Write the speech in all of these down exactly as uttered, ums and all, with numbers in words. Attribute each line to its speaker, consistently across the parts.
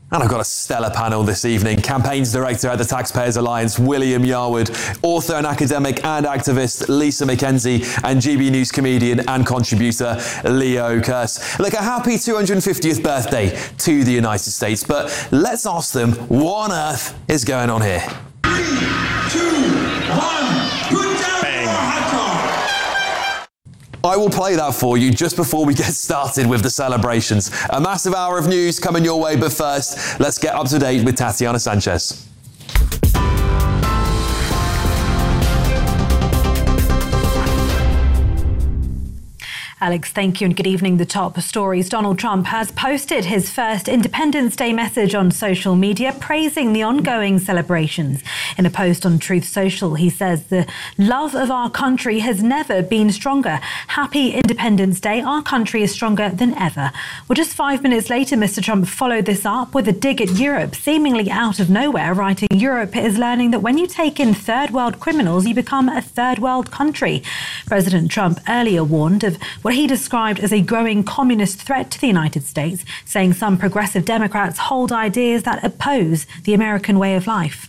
Speaker 1: And I've got a stellar panel this evening. Campaigns Director at the Taxpayers Alliance, William Yarwood, author and academic and activist, Lisa McKenzie, and G B News comedian and contributor, Leo Kearse. Look, a happy two hundred fiftieth birthday to the United States, but let's ask them, what on earth is going on here?
Speaker 2: Three, two, one, put down Bang. Your hot dog.
Speaker 1: I will play that for you just before we get started with the celebrations. A massive hour of news coming your way, but first, let's get up to date with Tatiana Sanchez.
Speaker 3: Alex, thank you and good evening. The top stories. Donald Trump has posted his first Independence Day message on social media, praising the ongoing celebrations. In a post on Truth Social, he says the love of our country has never been stronger. Happy Independence Day. Our country is stronger than ever. Well, just five minutes later, Mister Trump followed this up with a dig at Europe, seemingly out of nowhere, writing, Europe is learning that when you take in third world criminals, you become a third world country. President Trump earlier warned of what he described as a growing communist threat to the United States, saying some progressive Democrats hold ideas that oppose the American way of life.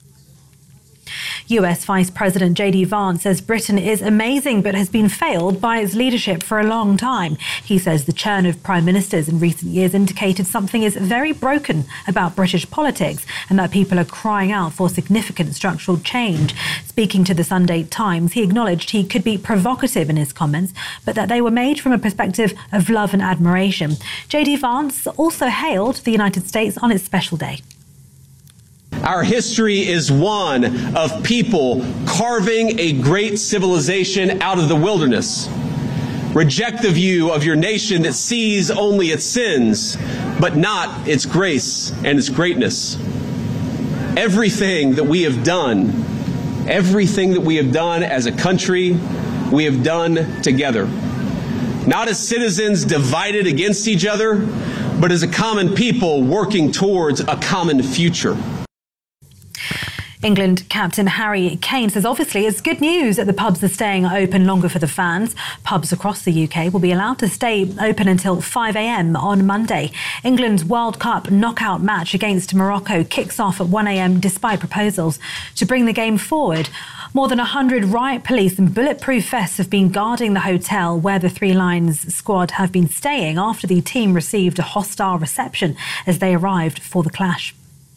Speaker 3: U S Vice President J D Vance says Britain is amazing but has been failed by its leadership for a long time. He says the churn of prime ministers in recent years indicated something is very broken about British politics and that people are crying out for significant structural change. Speaking to the Sunday Times, he acknowledged he could be provocative in his comments, but that they were made from a perspective of love and admiration. J D Vance also hailed the United States on its special day.
Speaker 4: Our history is one of people carving a great civilization out of the wilderness. Reject the view of your nation that sees only its sins, but not its grace and its greatness. Everything that we have done, everything that we have done as a country, we have done together. Not as citizens divided against each other, but as a common people working towards a common future.
Speaker 3: England captain Harry Kane says obviously it's good news that the pubs are staying open longer for the fans. Pubs across the U K will be allowed to stay open until five a.m. on Monday. England's World Cup knockout match against Morocco kicks off at one a.m. despite proposals to bring the game forward. More than one hundred riot police and bulletproof vests have been guarding the hotel where the Three Lions squad have been staying after the team received a hostile reception as they arrived for the clash.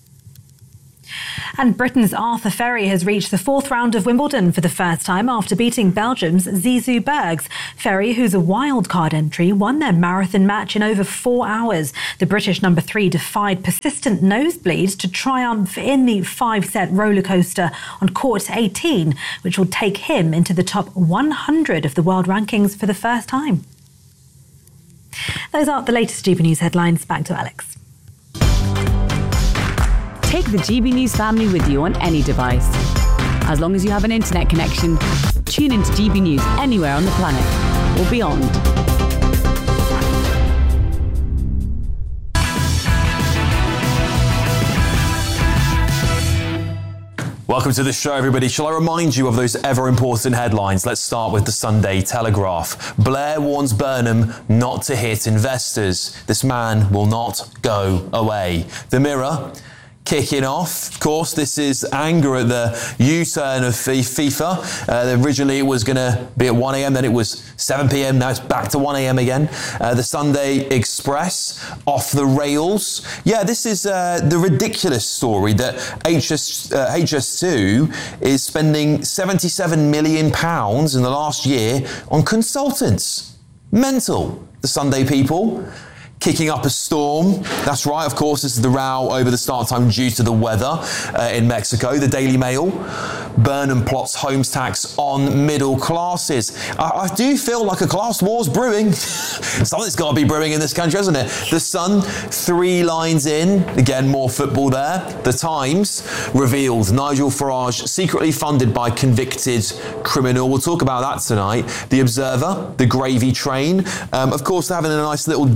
Speaker 3: And Britain's Arthur Ferry has reached the fourth round of Wimbledon for the first time after beating Belgium's Zizou Bergs. Ferry, who's a wildcard entry, won their marathon match in over four hours. The British number three defied persistent nosebleeds to triumph in the five-set rollercoaster on court eighteen, which will take him into the top one hundred of the world rankings for the first time. Those are the latest G B News headlines. Back to Alex.
Speaker 5: Take the G B News family with you on any device. As long as you have an internet connection, tune into G B News anywhere on the planet or beyond.
Speaker 1: Welcome to the show, everybody. Shall I remind you of those ever-important headlines? Let's start with the Sunday Telegraph. Blair warns Burnham not to hit investors. This man will not go away. The Mirror. Kicking off, of course, this is anger at the U-turn of FIFA. Uh, originally, it was going to be at one a.m., then it was seven p.m., now it's back to one a.m. again. Uh, the Sunday Express, off the rails. Yeah, this is uh, the ridiculous story that H S, uh, H S two is spending seventy-seven million pounds in the last year on consultants. Mental. The Sunday People. Kicking up a storm. That's right, of course, this is the row over the start time due to the weather uh, in Mexico. The Daily Mail. Burnham plots homes tax on middle classes. I, I do feel like a class war's brewing. Something's got to be brewing in this country, hasn't it? The Sun, three lines in. Again, more football there. The Times revealed Nigel Farage secretly funded by convicted criminal. We'll talk about that tonight. The Observer, the gravy train. Um, of course, they're having a nice little dig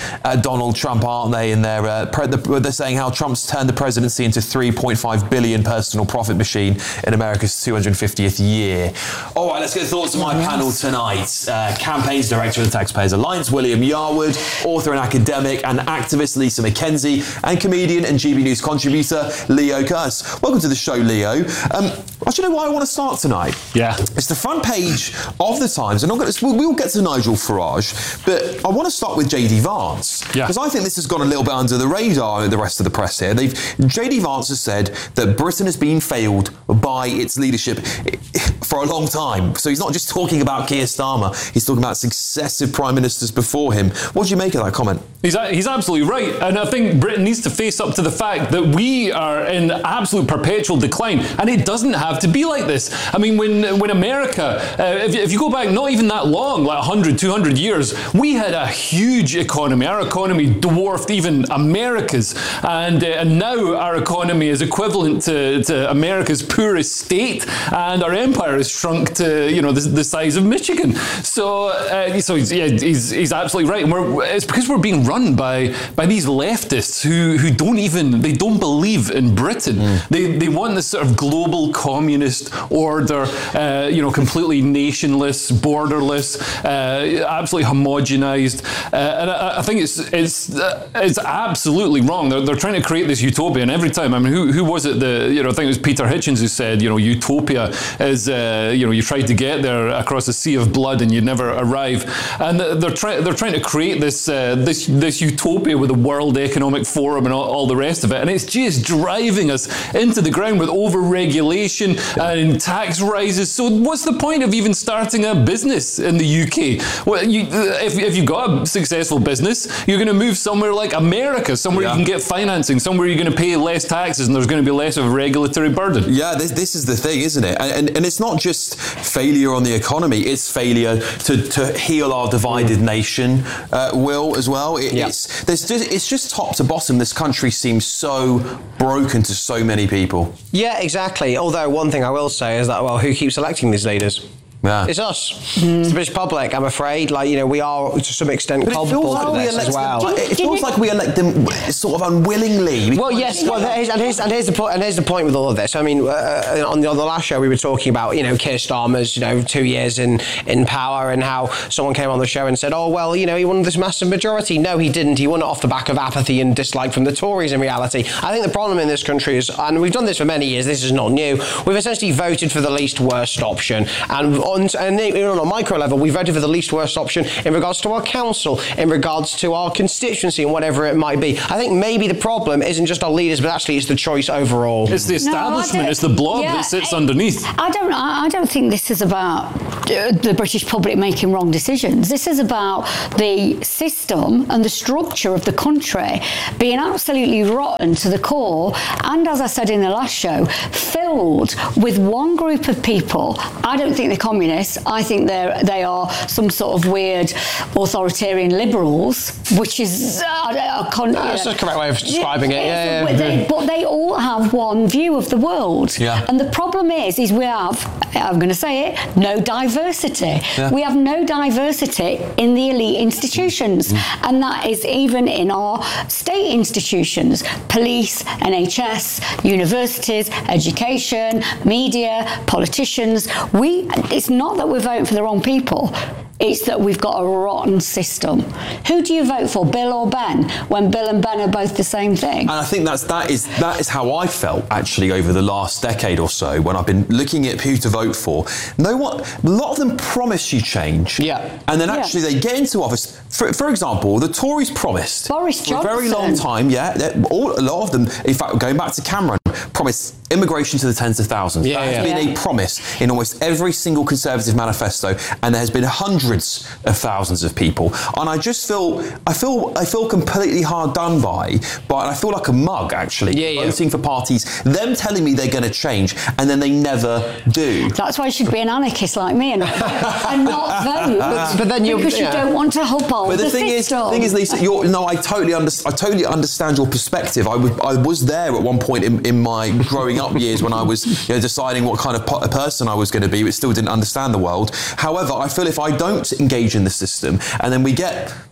Speaker 1: at Donald Trump, aren't they? And they're, uh, pre- they're saying how Trump's turned the presidency into three point five billion personal profit machine in America's two hundred fiftieth year. All right, let's get the thoughts of my yes. panel tonight. Uh, campaigns director of the Taxpayers Alliance, William Yarwood, author and academic and activist, Lisa McKenzie, and comedian and G B News contributor, Leo Curse. Welcome to the show, Leo. Um, do you know why I want to start tonight?
Speaker 6: Yeah.
Speaker 1: It's the front page of the Times, and I'm gonna, we'll, we'll get to Nigel Farage, but I want to start with J D Vance, because yeah. I think this has gone a little bit under the radar in the rest of the press here. They've J D Vance has said that Britain has been failed by its leadership for a long time. So he's not just talking about Keir Starmer, he's talking about successive prime ministers before him. What do you make of that comment?
Speaker 6: He's, he's absolutely right. And I think Britain needs to face up to the fact that we are in absolute perpetual decline. And it doesn't have to be like this. I mean, when when America, uh, if, if you go back not even that long, like one hundred, two hundred years, we had a huge economy. Our economy dwarfed even America's. And, uh, and now our economy is equivalent to, to America's poorest state. And our empire has shrunk to, you know, the, the size of Michigan. So, uh, so he's, yeah, he's, he's absolutely right. And we're, it's because we're being run by by these leftists who, who don't even, they don't believe in Britain. Mm. They they want this sort of global communist order, uh, you know, completely nationless, borderless, uh, absolutely homogenized. Uh, and I, I think it's it's uh, it's absolutely wrong. They're, they're trying to create this utopia, and every time, I mean, who who was it? The you know, I think it was Peter Hitchens who said, you know, utopia is uh, you know, you tried to get there across a sea of blood and you never arrive. And they're trying they're trying to create this uh, this this utopia with the World Economic Forum and all, all the rest of it, and it's just driving us into the ground with over-regulation and tax rises. So what's the point of even starting a business in the U K? Well, you, if, if you've got a successful business, you're going to move somewhere like America, somewhere yeah. you can get financing, somewhere you're going to pay less taxes and there's going to be less of a regulatory burden.
Speaker 1: Yeah, this, this is the thing, isn't it? And, and, and it's not just failure on the economy, it's failure to, to heal our divided nation, uh, Will, as well. It, yeah. it's, there's just, it's just top to bottom. This country seems so broken to so many people.
Speaker 7: Yeah, exactly. Although one thing I will say is that, well, who keeps electing these leaders?
Speaker 1: Yeah.
Speaker 7: It's us. Mm. It's the British public, I'm afraid. Like, you know, we are to some extent culpable
Speaker 1: like
Speaker 7: for this as well.
Speaker 1: Them, it feels like we elect them sort of unwillingly.
Speaker 7: Well, yes. Well, here's, and, here's, and here's the point. And here's the point with all of this. I mean, uh, on the on the last show, we were talking about, you know, Keir Starmer's, you know, two years in in power, and how someone came on the show and said, oh, well, you know, he won this massive majority. No, he didn't. He won it off the back of apathy and dislike from the Tories. In reality, I think the problem in this country is, and we've done this for many years. This is not new. We've essentially voted for the least worst option, and on and. You know, on a micro level, we voted for the least worst option in regards to our council, in regards to our constituency and whatever it might be. I think maybe the problem isn't just our leaders, but actually it's the choice overall.
Speaker 6: It's the establishment, no, it's the blob yeah, that sits I, underneath.
Speaker 8: I don't I don't think this is about the British public making wrong decisions. This is about the system and the structure of the country being absolutely rotten to the core, and as I said in the last show, filled with one group of people. I don't think they're communists. I think they're, they are some sort of weird authoritarian liberals, which is... Uh, a con-
Speaker 7: no, that's the correct way of describing yeah, it, yeah, yeah.
Speaker 8: They, but they all have one view of the world.
Speaker 1: Yeah.
Speaker 8: And the problem is, is we have, I'm going to say it, no diversity. Yeah. We have no diversity in the elite institutions. Mm. And that is even in our state institutions, police, N H S, universities, education, media, politicians. We, it's not that we're voting for the wrong people. It's that we've got a rotten system. Who do you vote for, Bill or Ben, when Bill and Ben are both the same thing?
Speaker 1: And I think that's that is that is how I felt actually over the last decade or so when I've been looking at who to vote for. No one, a lot of them promise you change,
Speaker 7: yeah,
Speaker 1: and then actually yeah. they get into office. For, for example, the Tories promised
Speaker 8: Boris
Speaker 1: for
Speaker 8: Johnson.
Speaker 1: a very long time. Yeah, all, a lot of them. In fact, going back to Cameron, promised immigration to the tens of thousands.
Speaker 7: Yeah,
Speaker 1: that has
Speaker 7: yeah.
Speaker 1: been
Speaker 8: yeah.
Speaker 1: a promise in almost every single Conservative manifesto, and there has been hundreds of thousands of people. And I just feel, I feel, I feel completely hard done by, but I feel like a mug actually
Speaker 7: yeah, yeah.
Speaker 1: voting for parties, them telling me they're going to change, and then they never do.
Speaker 8: That's why you should be an anarchist like me and, and not vote.
Speaker 7: But, but then you,
Speaker 8: because
Speaker 7: yeah.
Speaker 8: you don't want to uphold
Speaker 1: But the,
Speaker 8: the
Speaker 1: thing
Speaker 8: system.
Speaker 1: is, thing is, Lisa, you're, no, I totally, under, I totally understand your perspective. I, would, I was there at one point in, in my growing up years when I was you know, deciding what kind of po- person I was going to be, but still didn't understand the world. However, I feel if I don't engage in the system, and then we get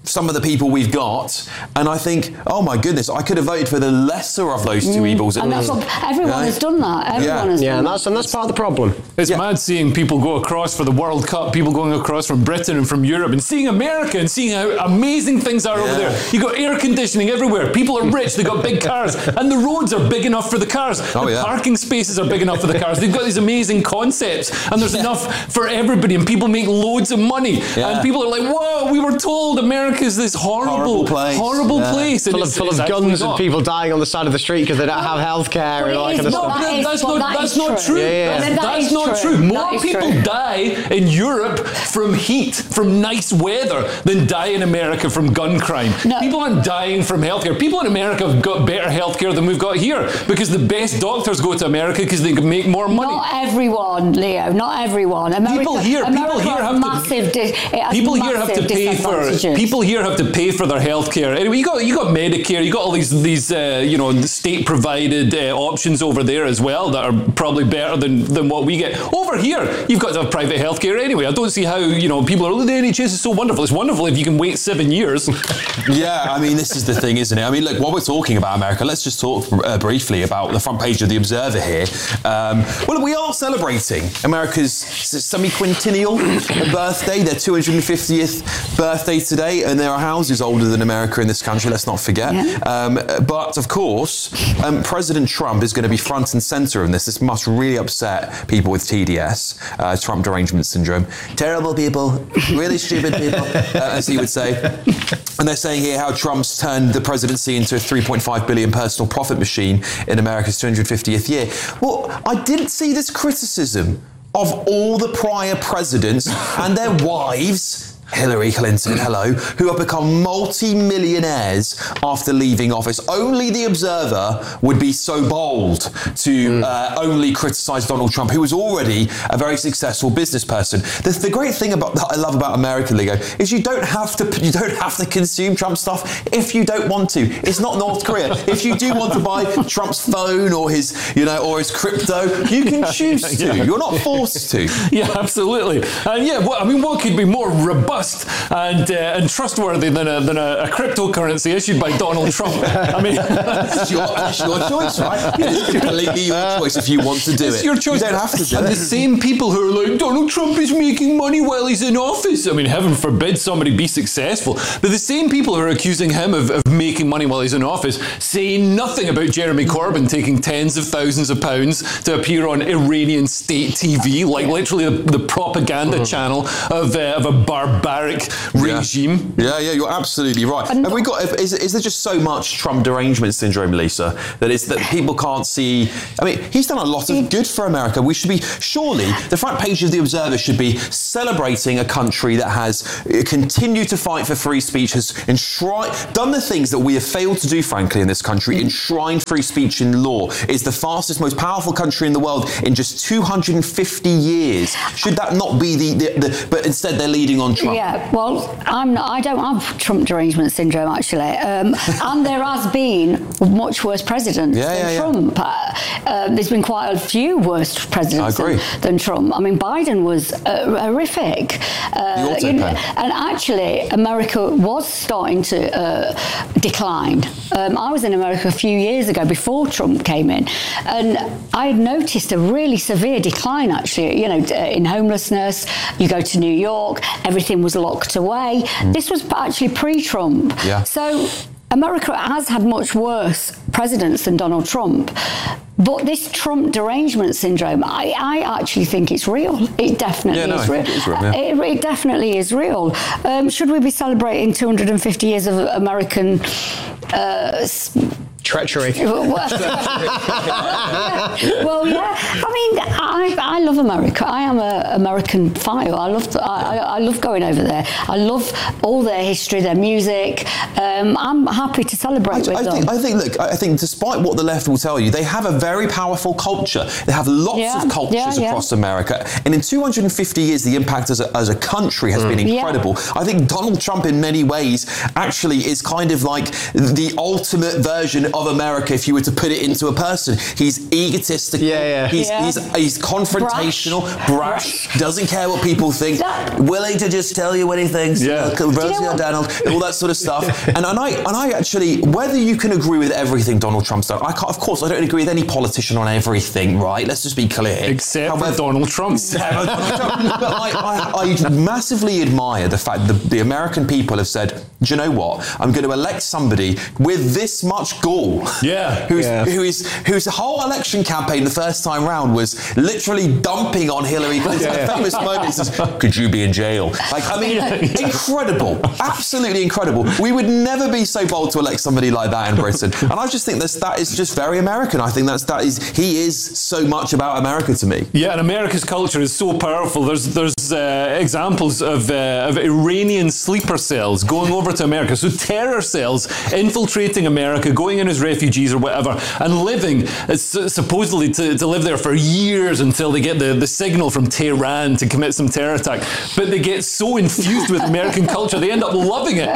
Speaker 1: some of the people we've got, and I think, oh my goodness, I could have voted for the lesser of those two mm. evils.
Speaker 8: And that's what, everyone yeah. has done that. Everyone
Speaker 1: yeah.
Speaker 8: has
Speaker 7: yeah,
Speaker 8: done
Speaker 7: and
Speaker 8: that.
Speaker 7: that's and that's part of the problem.
Speaker 6: It's
Speaker 1: yeah.
Speaker 6: mad seeing people go across for the World Cup, people going across from Britain and from Europe, and seeing America and seeing how amazing things are yeah. over there. You got air conditioning everywhere. People are rich. They got big cars, and the roads are big enough for the cars.
Speaker 1: Oh,
Speaker 6: the
Speaker 1: yeah.
Speaker 6: parking spaces are big enough for the cars. They've got these amazing concepts, and there's yeah. enough for everybody, and people make loads of money. Yeah. And people are like, "Whoa, we were told America's this horrible." Horrible place, horrible yeah. place.
Speaker 7: full of, full of guns and people dying on the side of the street because they don't have healthcare and all that kind of stuff.
Speaker 6: That is, that's not, that that's not true.
Speaker 7: Yeah, yeah.
Speaker 6: That's,
Speaker 8: that
Speaker 6: that's not
Speaker 8: true.
Speaker 6: true. More
Speaker 8: is
Speaker 6: people
Speaker 8: true.
Speaker 6: die in Europe from heat, from nice weather, than die in America from gun crime.
Speaker 8: No.
Speaker 6: People aren't dying from healthcare. People in America have got better healthcare than we've got here because the best doctors go to America because they can make more money.
Speaker 8: Not everyone, Leo. Not everyone. America,
Speaker 6: people here,
Speaker 8: America
Speaker 6: people here have
Speaker 8: massive
Speaker 6: to.
Speaker 8: Dis,
Speaker 6: people here have to pay for. People here have to pay for their healthcare. Anyway, you got you got Medicare. You got all these these uh, you know state provided uh, options over there as well that are probably better than than what we get over here. You've got to have private healthcare anyway. I don't see how you know people are. Oh, the N H S is so wonderful. It's wonderful if you can wait seven years.
Speaker 1: Yeah, I mean this is the thing, isn't it? I mean, look, while we're talking about America, let's just talk uh, briefly about the front page of the Observer here. Um, well, we are celebrating America's semi-quintillial birthday, their two hundred fiftieth birthday today, and there are houses older than America in this country. Let's not forget. Yeah. Um, but of course, um, President Trump is going to be front and center of this. This must really upset people with T D S, uh, Trump derangement syndrome. Terrible people, really stupid people, uh, as he would say. And they're saying here how Trump's turned the presidency into a three point five billion personal profit machine in America's two hundred fiftieth year. Well, I didn't see this criticism of all the prior presidents and their wives, Hillary Clinton, hello, who have become multi-millionaires after leaving office. Only the Observer would be so bold to mm. uh, only criticise Donald Trump, who was already a very successful business person. The, the great thing about that I love about America, Leo, is you don't have to you don't have to consume Trump stuff if you don't want to. It's not North Korea. If you do want to buy Trump's phone or his, you know, or his crypto, you can choose to. Yeah. You're not forced to.
Speaker 6: Yeah, absolutely. And yeah, what, I mean, what could be more robust and uh, and trustworthy than a than a, a cryptocurrency issued by Donald Trump? I mean,
Speaker 1: that's your, that's your choice, right? It's completely your choice if you want to do
Speaker 6: it's
Speaker 1: it.
Speaker 6: It's your choice.
Speaker 1: You don't have to do
Speaker 6: and
Speaker 1: it.
Speaker 6: the same people who are like, Donald Trump is making money while he's in office. I mean, heaven forbid somebody be successful. But the same people who are accusing him of, of making money while he's in office say nothing about Jeremy Corbyn taking tens of thousands of pounds to appear on Iranian state T V, like literally the, the propaganda mm. channel of, uh, of a barbaric regime.
Speaker 1: Yeah, yeah, yeah, you're absolutely right. And have we got? Is, is there just so much Trump derangement syndrome, Lisa, that it's that people can't see? I mean, he's done a lot of good for America. We should be surely the front page of the Observer should be celebrating a country that has continued to fight for free speech, has enshrined, done the things that we have failed to do, frankly, in this country. Enshrined free speech in law, is the fastest, most powerful country in the world in just two hundred fifty years. Should that not be the? the, the but instead, they're leading on Trump.
Speaker 8: Yeah, well, I'm not, I don't have Trump derangement syndrome, actually. Um, and there has been much worse presidents
Speaker 1: yeah,
Speaker 8: than
Speaker 1: yeah, yeah.
Speaker 8: Trump. Uh, uh, there's been quite a few worse presidents than, than Trump. I mean, Biden was uh, horrific. Uh, you know, and actually, America was starting to uh, decline. Um, I was in America a few years ago before Trump came in, and I had noticed a really severe decline, actually, you know, in homelessness. You go to New York, everything was locked away. Mm. This was actually pre-Trump.
Speaker 1: Yeah.
Speaker 8: So America has had much worse presidents than Donald Trump. But this Trump derangement syndrome, I, I actually think it's real. It definitely
Speaker 1: yeah, no,
Speaker 8: is real.
Speaker 1: It, is real yeah.
Speaker 8: it, it definitely is real. Um, should we be celebrating two hundred fifty years of American uh,
Speaker 7: treachery?
Speaker 8: Well, yeah. I mean, I, I love America. I am an American file. I love I, I love going over there. I love all their history, their music. Um, I'm happy to celebrate
Speaker 1: I,
Speaker 8: with
Speaker 1: I
Speaker 8: them.
Speaker 1: Think, I think. Look, I think despite what the left will tell you, they have a very powerful culture. They have lots
Speaker 8: yeah,
Speaker 1: of cultures
Speaker 8: yeah, yeah.
Speaker 1: across America, and in two hundred fifty years, the impact as a, as a country has mm. been incredible. Yeah. I think Donald Trump, in many ways, actually is kind of like the ultimate version of of America if you were to put it into a person. He's egotistical.
Speaker 7: Yeah, yeah.
Speaker 1: He's,
Speaker 8: Yeah.
Speaker 1: he's, he's confrontational, brash, brash, doesn't care what people think, that, willing to just tell you what he thinks,
Speaker 6: yeah.
Speaker 1: uh, Rosie O'Donnell, all that sort of stuff. and, and, I, and I actually, whether you can agree with everything Donald Trump's done, I can't, of course, I don't agree with any politician on everything, right? Let's just be clear.
Speaker 6: Except However, for Donald Trump.
Speaker 1: Except for Donald Trump. But I, I, I massively admire the fact that the American people have said, do you know what? I'm going to elect somebody with this much gall.
Speaker 6: Yeah.
Speaker 1: Who's,
Speaker 7: yeah.
Speaker 1: Who is, whose whole election campaign the first time round was literally dumping on Hillary Clinton. Yeah, yeah. Famous moment, he says, could you be in jail? Like, I mean, yeah. incredible. Absolutely incredible. We would never be so bold to elect somebody like that in Britain. And I just think that's, that is just very American. I think that's, that is, he is so much about America to me.
Speaker 6: Yeah, and America's culture is so powerful. There's there's uh, examples of, uh, of Iranian sleeper cells going over to America. So terror cells infiltrating America, going in as refugees or whatever, and living, uh, supposedly to, to live there for years until they get the, the signal from Tehran to commit some terror attack. But they get so infused with American culture, they end up loving it.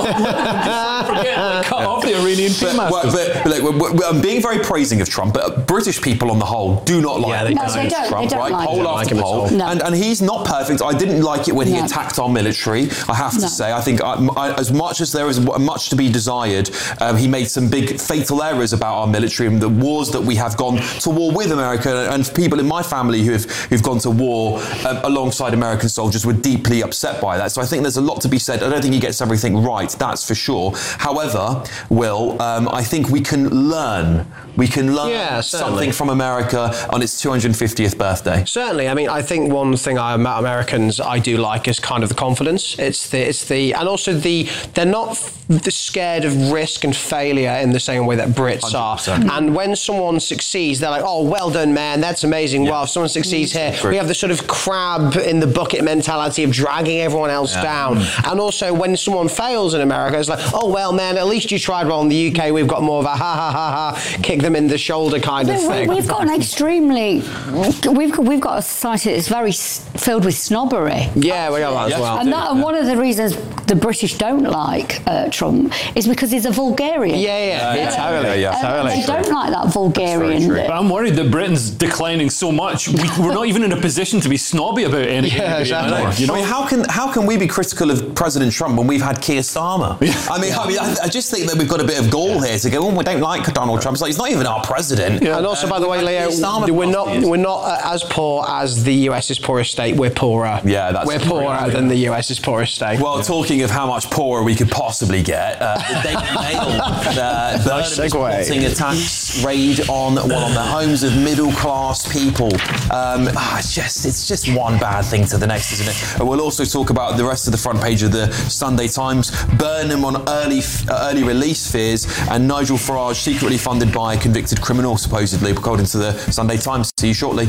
Speaker 6: Yeah. Forget, like, cut off the Iranian
Speaker 1: but, well, but, but like, I'm being very praising of Trump, but British people on the whole do not like
Speaker 7: yeah, they
Speaker 8: no, they don't,
Speaker 1: Trump,
Speaker 8: they don't
Speaker 1: right?
Speaker 8: like
Speaker 1: Poll
Speaker 8: him.
Speaker 1: after
Speaker 7: like
Speaker 1: poll.
Speaker 8: No.
Speaker 1: And, and he's not perfect. I didn't like it when
Speaker 8: no.
Speaker 1: he attacked our military, I have to
Speaker 8: no.
Speaker 1: say. I think I, I, as much as there is much to be desired, um, he made some big fatal errors about our military and the wars that we have gone to war with America. And people in my family who have who've gone to war um, alongside American soldiers were deeply upset by that. So I think there's a lot to be said. I don't think he gets everything right, that's for sure. However, Will, um, I think we can learn. We can learn
Speaker 7: yeah,
Speaker 1: something from America on its two hundred fiftieth birthday.
Speaker 7: Certainly. I mean, I think one thing I, about Americans I do like is kind of the confidence. It's the, it's the, and also the, they're not f- scared of risk and failure in the same way that Brits one hundred percent are. And when someone succeeds, they're like, oh, well done, man, that's amazing. Yeah. Well, if someone succeeds here, True. we have the sort of crab in the bucket mentality of dragging everyone else yeah. down. Mm. And also when someone fails in America, it's like, oh, well, man, at least you tried well. In the U K, we've got more of a ha ha ha ha, kick them in the shoulder kind of thing.
Speaker 8: We've got an extremely, we've we've got a society that's very filled with snobbery.
Speaker 7: Yeah, we have that yeah. as well.
Speaker 8: And, that, and one of the reasons the British don't like uh, Trump is because he's a vulgarian.
Speaker 7: Yeah, yeah, yeah, yeah. totally. Yeah,
Speaker 8: totally. They don't like that vulgarian.
Speaker 6: But I'm worried that Britain's declining so much. We, we're not even in a position to be snobby about anything.
Speaker 7: Yeah, exactly.
Speaker 6: Anymore, you know?
Speaker 1: I mean, how can how can we be critical of President Trump when we've had Keir Starmer? I mean, yeah. I mean, I, I just think that we've got a bit of gall here to go, oh, we don't like Donald Trump. It's like he's not even our president.
Speaker 7: Yeah. And also, um, by the way, Leo, we're not we're not uh, as poor as the US's poorest state. We're poorer.
Speaker 1: Yeah, that's
Speaker 7: we're poorer yeah. than the US's poorest state.
Speaker 1: Well, yeah. talking of how much poorer we could possibly get, uh, the Daily Mail, uh,
Speaker 7: nice
Speaker 1: reporting a tax raid on one of the homes of middle class people. Um, oh, it's just it's just one bad thing to the next, isn't it? And we'll also talk about the rest of the front page of the Sunday Times. Burnham on early uh, early release fears, and Nigel Farage secretly funded by a convicted criminal, supposedly, according to the Sunday Times. See you shortly.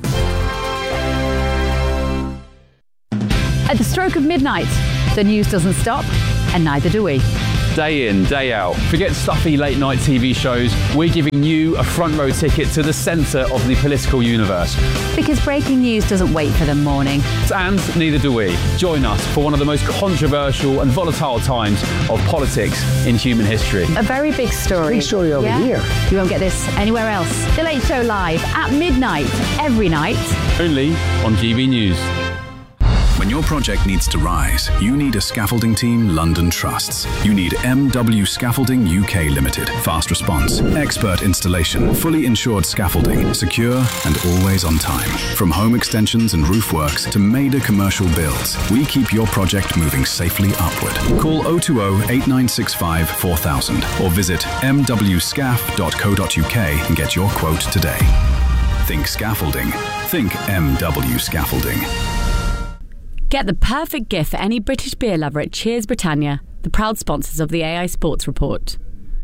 Speaker 5: At the stroke of midnight, the news doesn't stop, and neither do we.
Speaker 9: Day in, day out. Forget stuffy late night T V shows. We're giving you a front row ticket to the centre of the political universe.
Speaker 5: Because breaking news doesn't wait for the morning.
Speaker 9: And neither do we. Join us for one of the most controversial and volatile times of politics in human history.
Speaker 5: A very big story.
Speaker 7: Big story over
Speaker 5: yeah?
Speaker 7: here.
Speaker 5: You won't get this anywhere else. The Late Show live at midnight every night.
Speaker 9: Only on G B News.
Speaker 10: When your project needs to rise, you need a scaffolding team London trusts. You need M W Scaffolding U K Limited. Fast response, expert installation, fully insured scaffolding, secure and always on time. From home extensions and roof works to major commercial builds, we keep your project moving safely upward. Call oh two oh, eight nine six five, four thousand or visit m w scaff dot co dot u k and get your quote today. Think scaffolding. Think M W Scaffolding.
Speaker 5: Get the perfect gift for any British beer lover at Cheers Britannia, the proud sponsors of the A I Sports Report.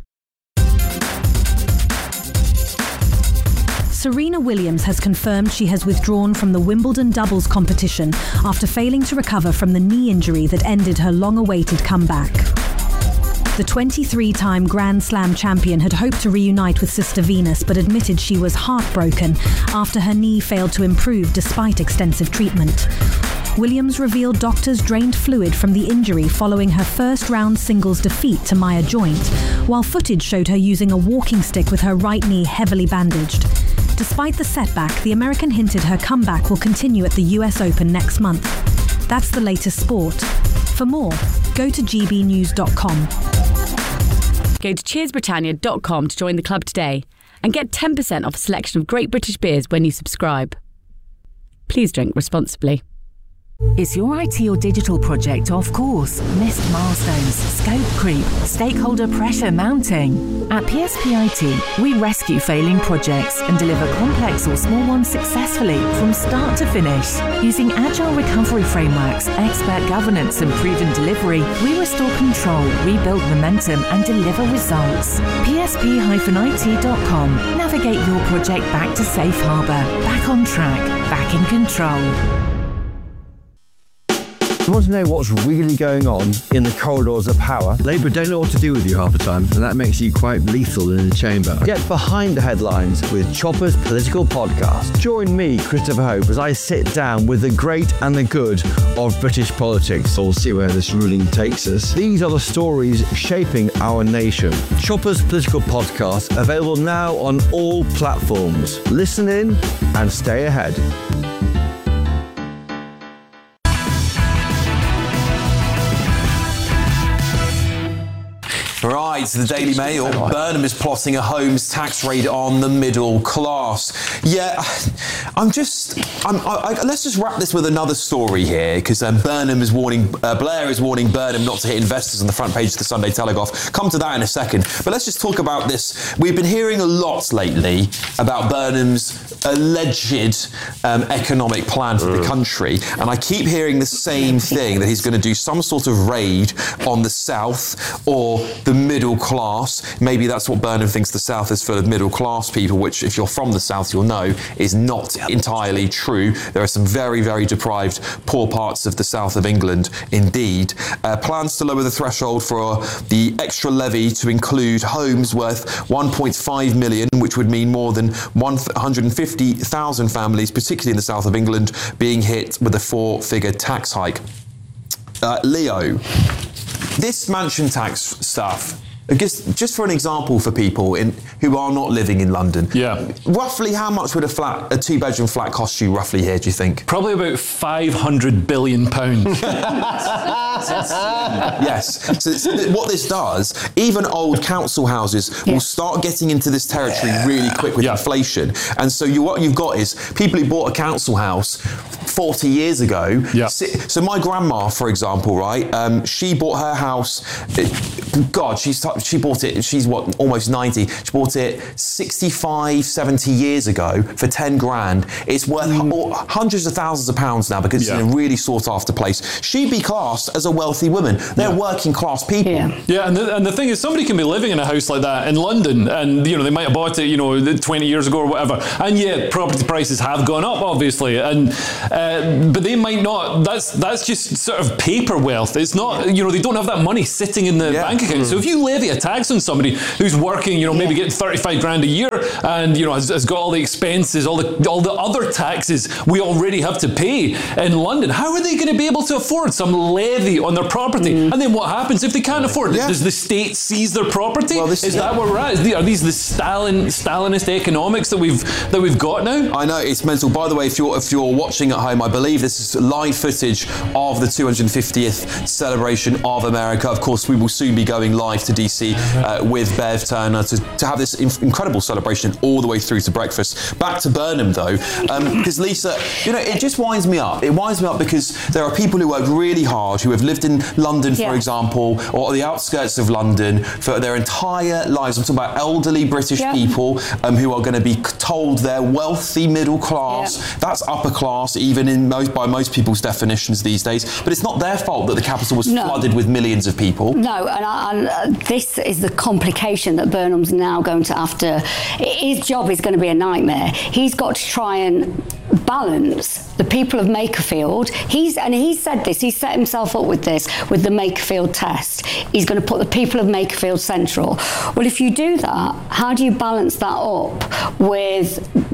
Speaker 3: Serena Williams has confirmed she has withdrawn from the Wimbledon doubles competition after failing to recover from the knee injury that ended her long-awaited comeback. The twenty-three-time Grand Slam champion had hoped to reunite with Sister Venus, but admitted she was heartbroken after her knee failed to improve despite extensive treatment.
Speaker 11: Williams revealed doctors drained fluid from the injury following her first round singles defeat to Maya Joint, while footage showed her using a walking stick with her right knee heavily bandaged. Despite the setback, the American hinted her comeback will continue at the U S Open next month. That's the latest sport. For more, go to g b news dot com.
Speaker 5: Go to cheers britannia dot com to join the club today and get ten percent off a selection of great British beers when you subscribe. Please drink responsibly.
Speaker 12: Is your I T or digital project off course? Missed milestones, scope creep, stakeholder pressure mounting? At P S P I T, we rescue failing projects and deliver complex or small ones successfully from start to finish. Using agile recovery frameworks, expert governance and proven delivery, we restore control, rebuild momentum and deliver results. P S P I T dot com. Navigate your project back to safe harbour, back on track, back in control.
Speaker 13: You want to know what's really going on in the corridors of power? Labour don't know what to do with you half the time, and that makes you quite lethal in the chamber. Get behind the headlines with Chopper's Political Podcast. Join me, Christopher Hope, as I sit down with the great and the good of British politics. We'll see where this ruling takes us. These are the stories shaping our nation. Chopper's Political Podcast, available now on all platforms. Listen in and stay ahead.
Speaker 1: Right, the Daily Mail. Burnham is plotting a homes tax raid on the middle class. Yeah, I'm just... I'm, I, I, let's just wrap this with another story here, because um, Burnham is warning... Uh, Blair is warning Burnham not to hit investors on the front page of the Sunday Telegraph. Come to that in a second. But let's just talk about this. We've been hearing a lot lately about Burnham's alleged um, economic plan for mm. the country, and I keep hearing the same thing, that he's going to do some sort of raid on the South or the middle class. Maybe that's what Burnham thinks the South is full of middle class people, which if you're from the South you'll know is not entirely true. There are some very, very deprived, poor parts of the South of England indeed. Uh, plans to lower the threshold for the extra levy to include homes worth one point five million, which would mean more than one hundred fifty thousand families, particularly in the South of England, being hit with a four-figure tax hike. Uh, Leo, this mansion tax stuff, just, just for an example for people in, who are not living in London,
Speaker 6: yeah.
Speaker 1: roughly how much would a flat, a two-bedroom flat cost you roughly here, do you think?
Speaker 6: Probably about five hundred billion pounds.
Speaker 1: Yes. So, so what this does, even old council houses yeah. will start getting into this territory yeah. really quick with yeah. inflation. And so you, what you've got is people who bought a council house forty years ago.
Speaker 6: Yeah.
Speaker 1: So my grandma, for example, right, um, she bought her house, God, she's she bought it, she's what, almost ninety. She bought it sixty-five, seventy years ago for ten grand. It's worth mm. hundreds of thousands of pounds now because yeah. it's in a really sought after place. She'd be classed as a wealthy woman. They're yeah. working class people.
Speaker 6: Yeah, yeah and, the, and the thing is, somebody can be living in a house like that in London, and you know they might have bought it, you know, twenty years ago or whatever. And yeah, property prices have gone up, obviously, and uh, but they might not. That's that's just sort of paper wealth. It's not, you know, they don't have that money sitting in the yeah. bank account. Mm. So if you levy a tax on somebody who's working, you know, maybe getting thirty-five grand a year, and you know has, has got all the expenses, all the all the other taxes we already have to pay in London, how are they going to be able to afford some levy on their property? Mm. And then what happens if they can't afford it? Yeah. Does the state seize their property? Well, this, is yeah. that where we're at? Is the, are these the Stalin Stalinist economics that we've that we've got now?
Speaker 1: I know, it's mental. By the way, if you're if you're watching at home, I believe this is live footage of the two hundred fiftieth celebration of America. Of course, we will soon be going live to D C uh, with Bev Turner to, to have this inf- incredible celebration all the way through to breakfast. Back to Burnham though, because um, Lisa, you know, it just winds me up. It winds me up because there are people who work really hard, who have lived in London, for yeah. example, or the outskirts of London for their entire lives. I'm talking about elderly British yeah. people um, who are going to be told they're wealthy middle class. Yeah. That's upper class, even in most by most people's definitions these days. But it's not their fault that the capital was no. flooded with millions of people.
Speaker 8: No, and, I, and uh, this is the complication that Burnham's now going to have to. His job is going to be a nightmare. He's got to try and balance the people of Makerfield. He's and he said this. He set himself up with this with the Makerfield test. He's going to put the people of Makerfield central. Well, if you do that, how do you balance that up with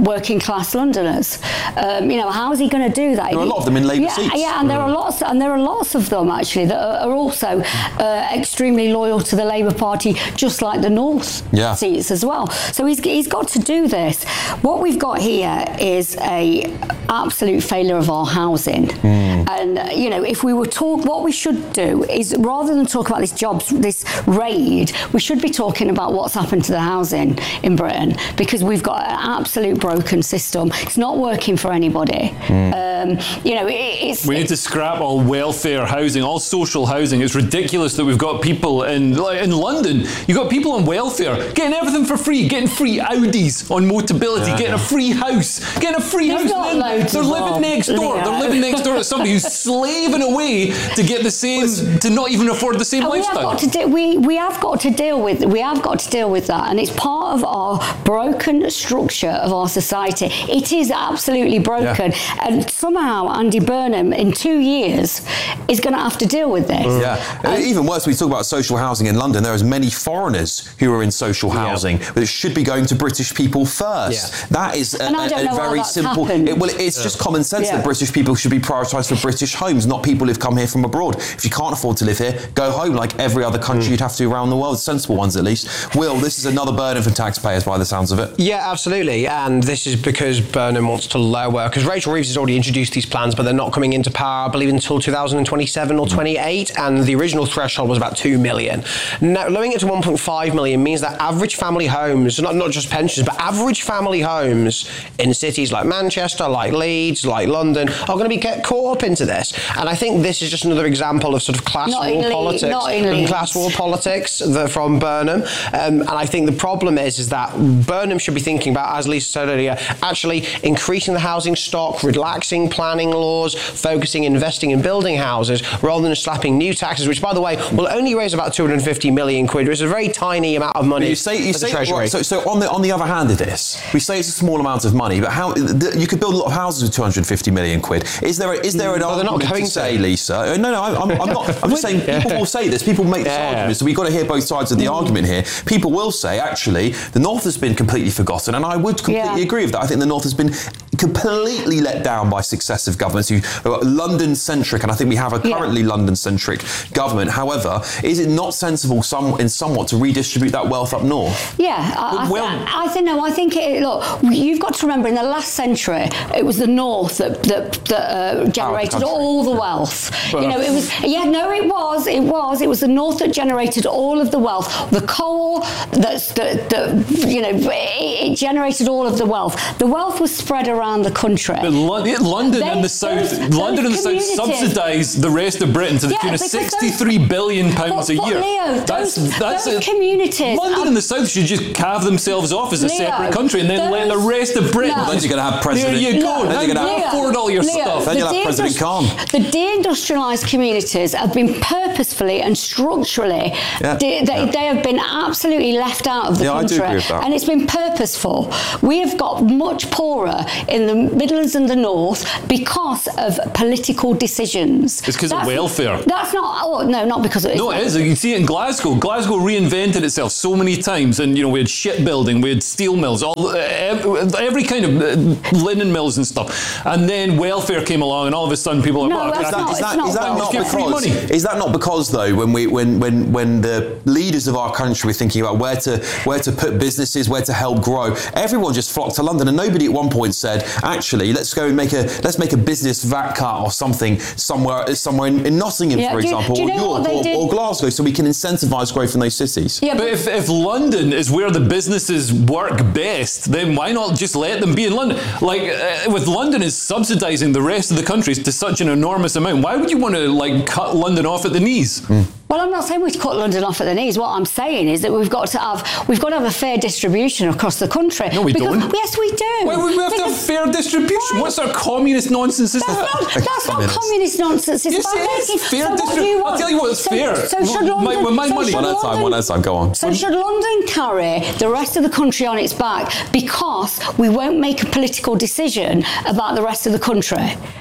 Speaker 8: working class Londoners. Um, you know, how is he going to do that?
Speaker 1: There are a lot of them in Labour
Speaker 8: yeah,
Speaker 1: seats.
Speaker 8: Yeah, and there are lots, and there are lots of them actually that are, are also uh, extremely loyal to the Labour Party, just like the North
Speaker 1: yeah.
Speaker 8: seats as well. So he's he's got to do this. What we've got here is a absolute failure of our housing. Mm. And uh, you know, if we were talk, what we should do is rather than talk about this jobs, this raid, we should be talking about what's happened to the housing in Britain, because we've got an absolute broken system. It's not working for anybody. Mm. Um, you know, it, it's
Speaker 6: we need to scrap all welfare housing, all social housing. It's ridiculous that we've got people in in London. You've got people on welfare getting everything for free, getting free Audis on Motability, yeah. getting a free house, getting a free
Speaker 8: There's
Speaker 6: house. And then they're living next door.
Speaker 8: Leo.
Speaker 6: They're living next door to somebody who's slaving away to get the same, to not even afford the same
Speaker 8: and
Speaker 6: lifestyle.
Speaker 8: We have, got to de- we, we have got to deal with we have got to deal with that, and it's part of our broken structure of our society. It is absolutely broken, yeah. and somehow Andy Burnham in two years is going to have to deal with this.
Speaker 1: Yeah, um, even worse. We talk about social housing in London. There are as many foreigners who are in social housing, yeah. but it should be going to British people first. Yeah. That is a, a, a very simple. It, well, it's yeah. just common sense yeah. that British people should be prioritised for British homes, not people who've come here from abroad. If you can't afford to live here, go home like every other country mm. you'd have to around the world. Sensible ones, at least. Will, this is another burden for taxpayers by the sounds of it.
Speaker 7: Yeah, absolutely. And this is because Burnham wants to lower, because Rachel Reeves has already introduced these plans, but they're not coming into power, I believe, until two thousand twenty-seven or twenty-eight, and the original threshold was about two million. Now, lowering it to one point five million means that average family homes, not, not just pensions, but average family homes in cities like Manchester, like Leeds, like London, are going to be get caught up into this. And I think this is just another example of sort of class
Speaker 8: not
Speaker 7: war
Speaker 8: in
Speaker 7: politics.
Speaker 8: Not in
Speaker 7: class war politics the, from Burnham. Um, and I think the problem is, is that Burnham should be thinking about, as Lisa said earlier, actually increasing the housing stock, relaxing planning laws, focusing, investing in building houses, rather than slapping new taxes, which, by the way, will only raise about two hundred fifty million quid, which is a very tiny amount of money.
Speaker 1: But you say, you
Speaker 7: for
Speaker 1: say
Speaker 7: the Treasury.
Speaker 1: Right, so, so on the on the other hand of this, we say it's a small amount of money, but how th- you could build a lot of houses with two hundred fifty million quid. Is there a, is there an
Speaker 7: well,
Speaker 1: argument
Speaker 7: they're not going
Speaker 1: to say, Lisa? No, no, I'm, I'm not. I'm just saying people will say this. People make this
Speaker 7: yeah.
Speaker 1: argument, so we've got to hear both sides of the mm. argument here. People will say, actually, the North has been completely forgotten, and I would completely
Speaker 8: yeah.
Speaker 1: agree with that. I think the North has been completely let down by successive governments who are London-centric, and I think we have a currently yeah. London-centric government. However, is it not sensible some, in somewhat to redistribute that wealth up north?
Speaker 8: Yeah, I, well, I, I think no. I think it, look, you've got to remember in the last century, it was the North that that, that uh, generated all the wealth. Well, you know, it was yeah, no, it was, it was, it was the North that generated all of the wealth. The coal, that's that, that you know, it, it generated all of the wealth. The wealth was spread around the country.
Speaker 6: But London, London they, and the South, those, London those and the South subsidise the rest of Britain to the
Speaker 8: yeah,
Speaker 6: tune of sixty-three those, billion pounds
Speaker 8: but,
Speaker 6: a year.
Speaker 8: But Leo,
Speaker 6: that's
Speaker 8: those,
Speaker 6: that's
Speaker 8: those
Speaker 6: a,
Speaker 8: communities.
Speaker 6: London and the South should just carve themselves off as a
Speaker 8: Leo,
Speaker 6: separate country and then
Speaker 8: those,
Speaker 6: let the rest of Britain.
Speaker 8: No.
Speaker 1: Then you're going to have President.
Speaker 6: There you go.
Speaker 1: No,
Speaker 6: then you're going to afford all your
Speaker 8: Leo,
Speaker 6: stuff.
Speaker 1: Then you'll have President Khan.
Speaker 8: The deindustrialised communities have been purposefully and structurally,
Speaker 1: yeah.
Speaker 8: de- they,
Speaker 1: yeah.
Speaker 8: they have been absolutely left out of the
Speaker 1: yeah,
Speaker 8: country.
Speaker 1: I do agree with that.
Speaker 8: And it's been purposeful. We have got much poorer in the Midlands and the North because of political decisions.
Speaker 6: It's because of welfare.
Speaker 8: That's not, oh, no, not because of it.
Speaker 6: No, it is. You can see it in Glasgow. Glasgow reinvented itself so many times, and you know we had shipbuilding, we had steel mills, all every, every kind of uh, linen mills and stuff. And then welfare came along, and all of a sudden people are like,
Speaker 8: no,
Speaker 6: well,
Speaker 8: that's
Speaker 6: is,
Speaker 8: not,
Speaker 1: that, is, that,
Speaker 8: not
Speaker 1: is that not because? Is that not because though, when we when when when the leaders of our country were thinking about where to where to put businesses, where to help grow, everyone just flocked to London, and nobody at one point said, actually, let's go and make a let's make a business V A T cut or something somewhere somewhere in, in Nottingham,
Speaker 8: yeah,
Speaker 1: for
Speaker 8: do,
Speaker 1: example,
Speaker 8: do you know
Speaker 1: or York or, or Glasgow, so we can incentivise growth in those cities.
Speaker 8: Yeah,
Speaker 6: but, but if, if London is where the businesses work best, then why not just let them be in London? Like uh, with London is subsidising the rest of the countries to such an enormous amount. Why would you want to like cut London off at the knees?
Speaker 1: Mm.
Speaker 8: Well, I'm not saying we've cut London off at the knees. What I'm saying is that we've got to have we've got to have a fair distribution across the country.
Speaker 6: No, we
Speaker 8: because,
Speaker 6: don't.
Speaker 8: Yes, we do.
Speaker 6: Why would we have to have fair distribution? Why? What's our communist nonsense? Is
Speaker 8: that's
Speaker 6: that?
Speaker 8: not, that's not communist nonsense. It's
Speaker 6: yes,
Speaker 8: about
Speaker 6: it is.
Speaker 8: making
Speaker 6: Fair
Speaker 8: so
Speaker 6: distribution. I'll tell you what's
Speaker 8: so,
Speaker 6: fair.
Speaker 8: So should London,
Speaker 6: my, my
Speaker 8: so
Speaker 6: money.
Speaker 8: Should
Speaker 1: one at a time. One at a time. Go on.
Speaker 8: So should London carry the rest of the country on its back because we won't make a political decision about the rest of the country?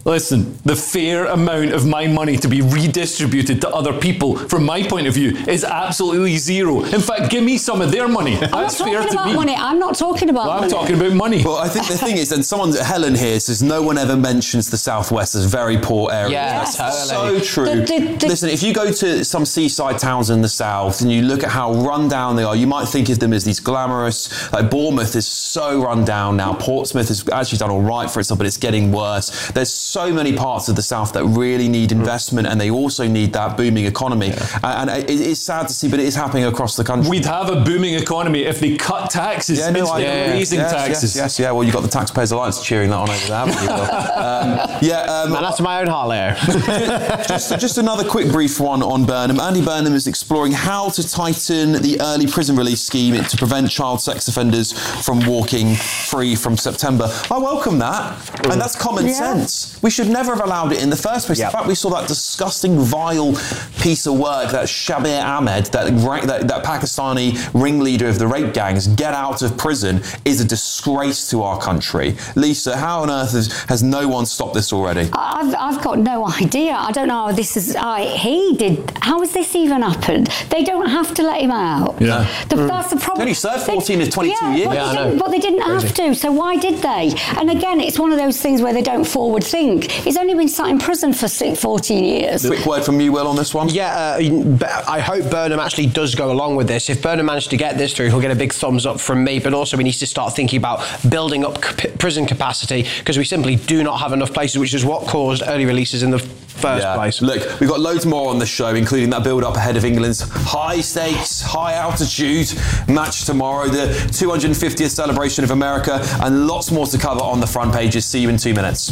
Speaker 6: Listen, the fair amount of my money to be redistributed to other people, from my point of view, is absolutely zero. In fact, give me some of their money.
Speaker 8: I'm
Speaker 6: That's
Speaker 8: not
Speaker 6: fair
Speaker 8: talking
Speaker 6: to
Speaker 8: about
Speaker 6: me.
Speaker 8: money. I'm not talking about
Speaker 6: Well, I'm
Speaker 8: money.
Speaker 6: talking about money.
Speaker 1: Well, I think the thing is, and someone, Helen here says, no one ever mentions the Southwest as a very poor area.
Speaker 7: Yeah,
Speaker 1: That's
Speaker 7: totally.
Speaker 1: so true.
Speaker 8: The- the- the-
Speaker 1: Listen, if you go to some seaside towns in the south and you look at how run down they are, you might think of them as these glamorous, like Bournemouth is so run down now. Portsmouth has actually done all right for itself, but it's getting worse. There's so many parts of the south that really need investment, and they also need that booming economy. Yeah. And it is sad to see, but it is happening across the country.
Speaker 6: We'd have a booming economy if they cut taxes
Speaker 1: Yeah, no,
Speaker 6: instead
Speaker 1: I,
Speaker 6: of raising
Speaker 1: yes,
Speaker 6: taxes.
Speaker 1: Yes, yes, yeah. Well, you've got the Taxpayers Alliance cheering that on over there, haven't you? um, yeah. Um,
Speaker 7: Man, that's my own Harley.
Speaker 1: just, just another quick brief one on Burnham. Andy Burnham is exploring how to tighten the early prison release scheme to prevent child sex offenders from walking free from September. I welcome that, and that's common
Speaker 8: Yeah.
Speaker 1: sense. We should never have allowed it in the first place.
Speaker 7: Yep.
Speaker 1: In fact, we saw that disgusting, vile piece of work that Shabir Ahmed, that, that, that Pakistani ringleader of the rape gangs, get out of prison is a disgrace to our country. Lisa, how on earth has, has no one stopped this already?
Speaker 8: I've, I've got no idea. I don't know how this is. I, he did. How has this even happened? They don't have to let him out.
Speaker 1: Yeah.
Speaker 8: The, That's the problem.
Speaker 1: Only served fourteen to twenty-two
Speaker 8: yeah,
Speaker 1: years.
Speaker 8: But,
Speaker 1: Yeah,
Speaker 8: they
Speaker 1: I
Speaker 8: didn't,
Speaker 1: know.
Speaker 8: but they didn't have to. So why did they? And again, it's one of those things where they don't forward think. He's only been sat in prison for six, fourteen years.
Speaker 1: Quick word from you, Will, on this one.
Speaker 7: Yeah, uh, I hope Burnham actually does go along with this. If Burnham managed to get this through, he'll get a big thumbs up from me, but also we need to start thinking about building up c- prison capacity, because we simply do not have enough places, which is what caused early releases in the first
Speaker 1: Yeah.
Speaker 7: place.
Speaker 1: Look, we've got loads more on the show, including that build-up ahead of England's high-stakes, high-altitude match tomorrow, the two hundred fiftieth celebration of America, and lots more to cover on the front pages. See you in two minutes.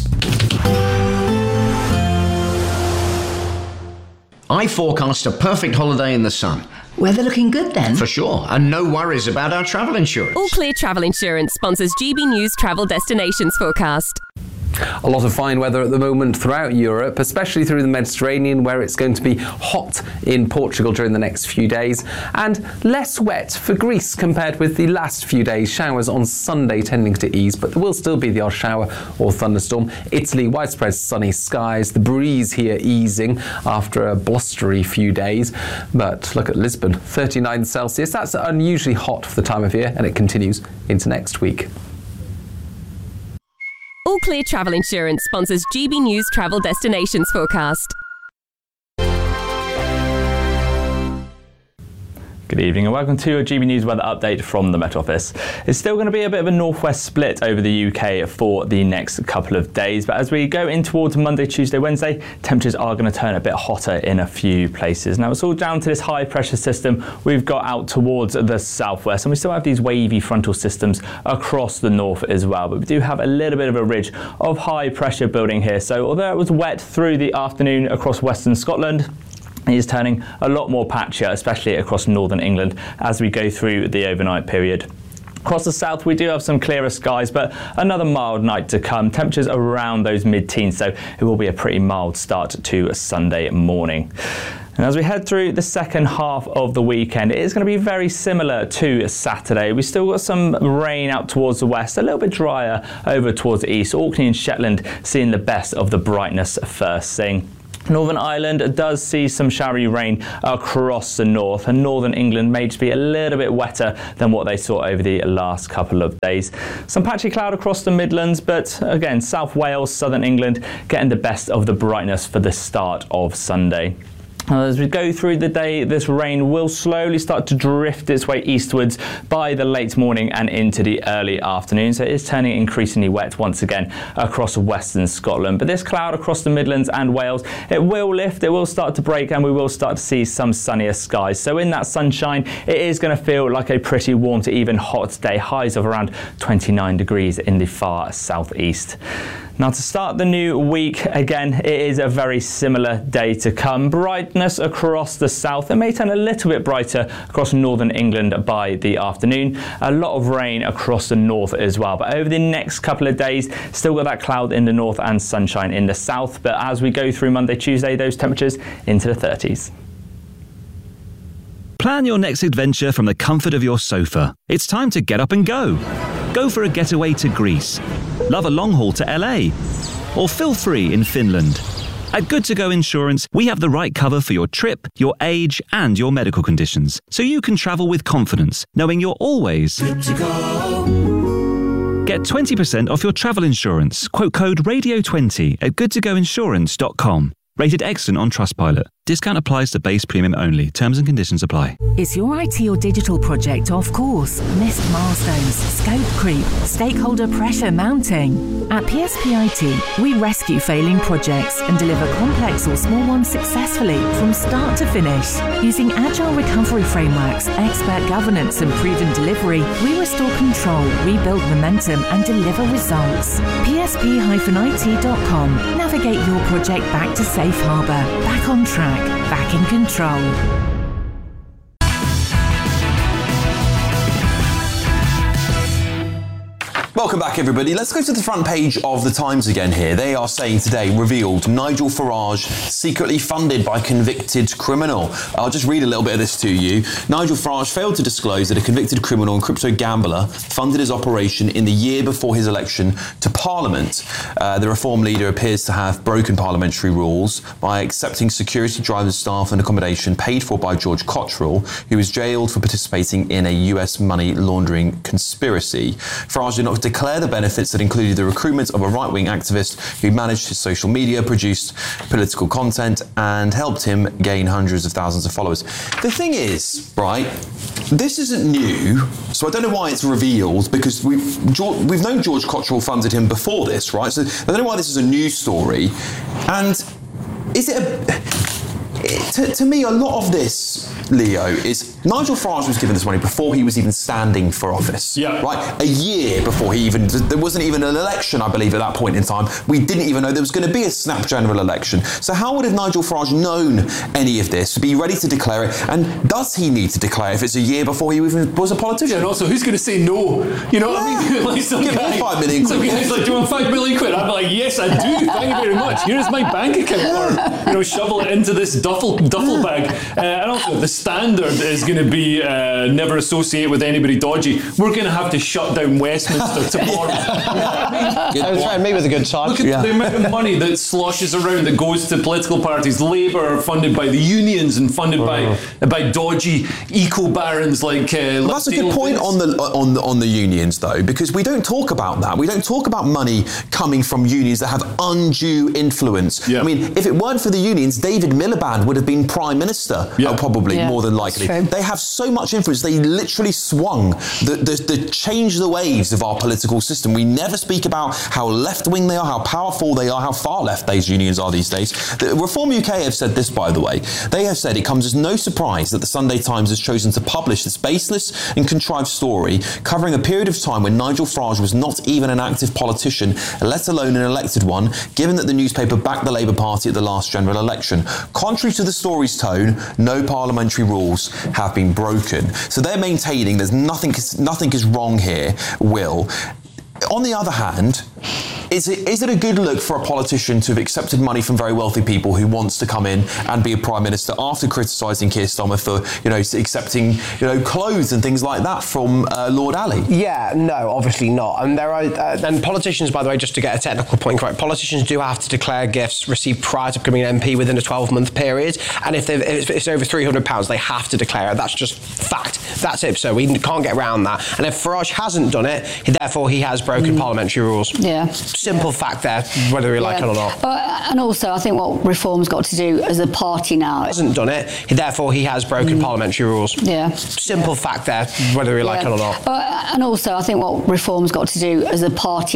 Speaker 14: I forecast a perfect holiday in the sun.
Speaker 15: Weather looking good then?
Speaker 14: For sure, and no worries about our travel insurance.
Speaker 16: All Clear Travel Insurance sponsors G B News Travel Destinations Forecast.
Speaker 17: A lot of fine weather at the moment throughout Europe, especially through the Mediterranean, where it's going to be hot in Portugal during the next few days, and less wet for Greece compared with the last few days. Showers on Sunday tending to ease, but there will still be the odd shower or thunderstorm. Italy, widespread sunny skies, the breeze here easing after a blustery few days. But look at Lisbon, thirty-nine Celsius. That's unusually hot for the time of year, and it continues into next week.
Speaker 16: All Clear Travel Insurance sponsors G B News Travel Destinations Forecast.
Speaker 18: Good evening and welcome to a G B News weather update from the Met Office. It's still going to be a bit of a northwest split over the U K for the next couple of days, but as we go in towards Monday, Tuesday, Wednesday, temperatures are going to turn a bit hotter in a few places. Now it's all down to this high pressure system we've got out towards the southwest, and we still have these wavy frontal systems across the north as well, but we do have a little bit of a ridge of high pressure building here. So although it was wet through the afternoon across western Scotland, it is turning a lot more patchier, especially across northern England as we go through the overnight period. Across the south, we do have some clearer skies, but another mild night to come. Temperatures around those mid-teens, so it will be a pretty mild start to a Sunday morning. And as we head through the second half of the weekend, it is going to be very similar to Saturday. We've still got some rain out towards the west, a little bit drier over towards the east. Orkney and Shetland seeing the best of the brightness first thing. Northern Ireland does see some showery rain across the north, and northern England may just be a little bit wetter than what they saw over the last couple of days. Some patchy cloud across the Midlands, but again, South Wales, southern England getting the best of the brightness for the start of Sunday. As we go through the day, this rain will slowly start to drift its way eastwards by the late morning and into the early afternoon. So it is turning increasingly wet once again across western Scotland. But this cloud across the Midlands and Wales, it will lift, it will start to break, and we will start to see some sunnier skies. So in that sunshine, it is going to feel like a pretty warm to even hot day. Highs of around twenty-nine degrees in the far southeast. Now to start the new week, again, it is a very similar day to come. Brightness across the south. It may turn a little bit brighter across northern England by the afternoon. A lot of rain across the north as well. But over the next couple of days, still got that cloud in the north and sunshine in the south. But as we go through Monday, Tuesday, those temperatures into the thirties.
Speaker 19: Plan your next adventure from the comfort of your sofa. It's time to get up and go. Go for a getaway to Greece. Love a long haul to L A. or feel free in Finland. At Good To Go Insurance, we have the right cover for your trip, your age, and your medical conditions, so you can travel with confidence, knowing you're always good to go. Get twenty percent off your travel insurance. Quote code radio twenty at good to go insurance dot com. Rated excellent on Trustpilot. Discount applies to base premium only. Terms and conditions apply.
Speaker 12: Is your I T or digital project off course? Missed milestones, scope creep, stakeholder pressure mounting? At P S P I T, we rescue failing projects and deliver complex or small ones successfully from start to finish. Using agile recovery frameworks, expert governance and proven delivery, we restore control, rebuild momentum and deliver results. P S P I T dot com. Navigate your project back to safe harbour, back on track, back in control.
Speaker 1: Welcome back, everybody. Let's go to the front page of the Times again here. They are saying today, revealed, Nigel Farage secretly funded by convicted criminal. I'll just read a little bit of this to you. Nigel Farage failed to disclose that a convicted criminal and crypto gambler funded his operation in the year before his election to Parliament. Uh, the Reform leader appears to have broken parliamentary rules by accepting security, drivers, staff and accommodation paid for by George Cottrell, who was jailed for participating in a U S money laundering conspiracy. Farage did not declare the benefits that included the recruitment of a right-wing activist who managed his social media, produced political content, and helped him gain hundreds of thousands of followers. The thing is, right, this isn't new, so I don't know why it's revealed, because we've, we've known George Cottrell funded him before this, right? So I don't know why this is a news story. And is it a... To, to me, a lot of this, Leo, is Nigel Farage was given this money before he was even standing for office. Yeah. Right? A year before he even... There wasn't even an election, I believe, at that point in time. We didn't even know there was going to be a snap general election. So how would have Nigel Farage known any of this, be ready to declare it? And does he need to declare if it's a year before he even was a politician?
Speaker 6: Yeah, and also, who's going to say no? You know what I mean? Like some
Speaker 1: Give
Speaker 6: guy,
Speaker 1: me five million quid.
Speaker 6: Some guy's like, do you want five million quid? I'd be like, yes, I do. Thank you very much. Here's my bank account. Or, you know, shovel it into this duffel duffel bag. Uh, and also, the standard is going to be uh, never associate with anybody dodgy. We're going to have to shut down Westminster tomorrow.
Speaker 7: I was trying me with a good time.
Speaker 6: Look at
Speaker 7: Yeah.
Speaker 6: the amount of money that sloshes around that goes to political parties. Labour funded by the unions and funded by by dodgy eco barons like. Uh,
Speaker 1: Well, that's a good point on the on the, on the unions, though, because we don't talk about that. We don't talk about money coming from unions that have undue influence. I mean, if it weren't for the unions, David Miliband would have been prime minister, uh, probably
Speaker 8: Yeah,
Speaker 1: more than likely.
Speaker 8: that's true.
Speaker 1: They have so much influence. They literally swung the, the the change the waves of our political system. We never speak about how left wing they are, how powerful they are, how far left these unions are these days. The Reform U K have said this, by the way. They have said it comes as no surprise that the Sunday Times has chosen to publish this baseless and contrived story covering a period of time when Nigel Farage was not even an active politician, let alone an elected one, given that the newspaper backed the Labour Party at the last general election. Contrary to the story's tone, no parliamentary rules have been broken. So they're maintaining there's nothing, nothing is wrong here, Will. On the other hand, is it, is it a good look for a politician to have accepted money from very wealthy people who wants to come in and be a prime minister after criticising Keir Starmer for, you know, accepting, you know, clothes and things like that from uh, Lord Ali?
Speaker 7: Yeah, no, obviously not. And there are, uh, and politicians, by the way, just to get a technical point correct, politicians do have to declare gifts received prior to becoming an M P within a twelve-month period. And if, if it's over three hundred pounds, they have to declare it. That's just fact. That's it. So we can't get around that. And if Farage hasn't done it, therefore he has broken mm. parliamentary rules.
Speaker 8: Yeah.
Speaker 7: Simple yeah. fact there, whether we like
Speaker 8: yeah.
Speaker 7: it or not.
Speaker 8: Uh, and also, I think what Reform's got to do as a party now...
Speaker 7: hasn't done it, therefore he has broken mm. parliamentary rules.
Speaker 8: Yeah.
Speaker 7: Simple
Speaker 8: yeah.
Speaker 7: fact there, whether we
Speaker 8: yeah.
Speaker 7: like it or not.
Speaker 8: Uh, and also, I think what Reform's got to do as a party